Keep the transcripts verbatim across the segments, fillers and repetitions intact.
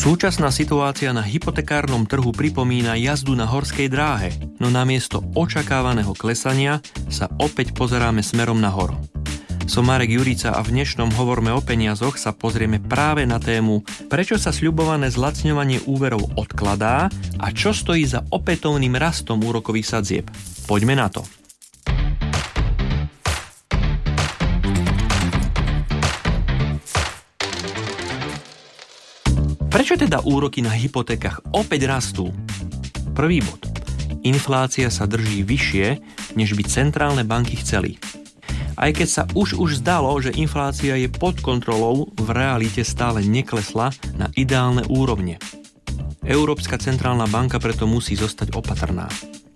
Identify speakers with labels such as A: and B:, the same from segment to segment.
A: Súčasná situácia na hypotekárnom trhu pripomína jazdu na horskej dráhe, no namiesto očakávaného klesania sa opäť pozeráme smerom nahor. Som Marek Jurica a v dnešnom Hovorme o peniazoch sa pozrieme práve na tému, prečo sa sľubované zlacňovanie úverov odkladá a čo stojí za opätovným rastom úrokových sadzieb. Poďme na to. Prečo teda úroky na hypotékach opäť rastú? Prvý bod. Inflácia sa drží vyššie, než by centrálne banky chceli. Aj keď sa už už zdalo, že inflácia je pod kontrolou, v realite stále neklesla na ideálne úrovne. Európska centrálna banka preto musí zostať opatrná.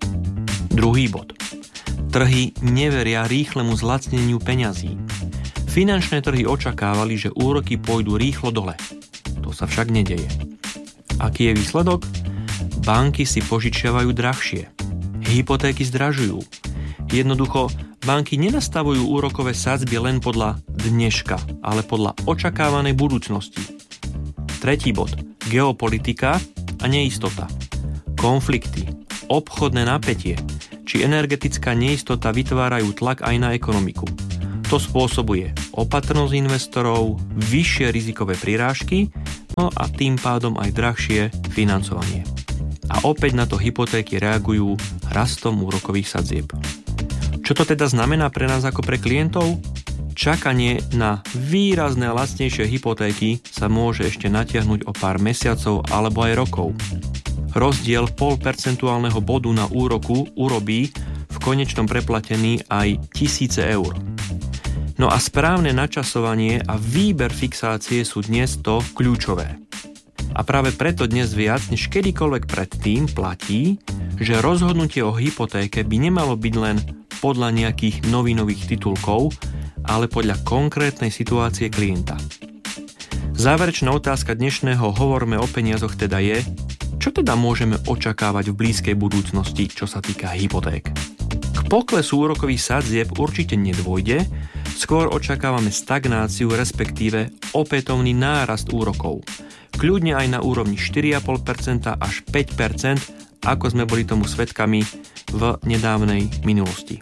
A: Druhý bod. Trhy neveria rýchlemu zlacneniu peňazí. Finančné trhy očakávali, že úroky pôjdu rýchlo dole. To sa však nedeje. Aký je výsledok? Banky si požičiavajú drahšie. Hypotéky zdražujú. Jednoducho, banky nenastavujú úrokové sadzby len podľa dneška, ale podľa očakávanej budúcnosti. Tretí bod. Geopolitika a neistota. Konflikty, obchodné napätie či energetická neistota vytvárajú tlak aj na ekonomiku. To spôsobuje opatrnosť investorov, vyššie rizikové prirážky, no a tým pádom aj drahšie financovanie. A opäť na to hypotéky reagujú rastom úrokových sadzieb. Čo to teda znamená pre nás ako pre klientov? Čakanie na výrazné lacnejšie hypotéky sa môže ešte natiahnuť o pár mesiacov alebo aj rokov. Rozdiel pol percentuálneho bodu na úroku urobí v konečnom preplatení aj tisíce eur. No a správne načasovanie a výber fixácie sú dnes to kľúčové. A práve preto dnes viac než kedykoľvek predtým platí, že rozhodnutie o hypotéke by nemalo byť len podľa nejakých novinových titulkov, ale podľa konkrétnej situácie klienta. Záverečná otázka dnešného Hovorme o peniazoch teda je, čo teda môžeme očakávať v blízkej budúcnosti, čo sa týka hypoték. K poklesu úrokových sadzieb určite nedôjde, skôr očakávame stagnáciu, respektíve opätovný nárast úrokov. Kľudne aj na úrovni štyri celé päť percenta až päť percent, ako sme boli tomu svedkami v nedávnej minulosti.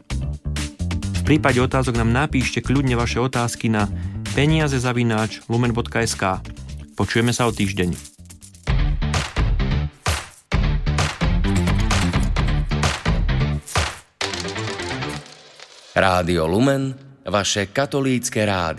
A: V prípade otázok nám napíšte kľudne vaše otázky na peniaze zavináč lumen bodka es ká. Počujeme sa o týždeň.
B: Rádio Lumen, vaše katolícke rádio.